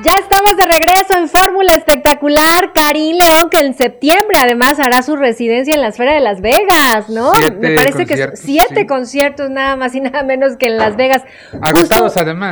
Ya estamos de regreso en Fórmula Espectacular. Karim León, que en septiembre además hará su residencia en la esfera de Las Vegas, ¿no? Me parece que 7 conciertos nada más y nada menos que en Las Vegas. Agotados además.